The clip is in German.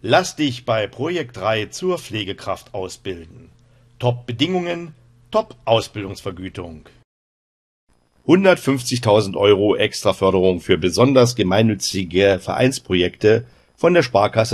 Lass dich bei Projekt 3 zur Pflegekraft ausbilden. Top-Bedingungen, Top-Ausbildungsvergütung. 150.000 € Extraförderung für besonders gemeinnützige Vereinsprojekte von der Sparkasse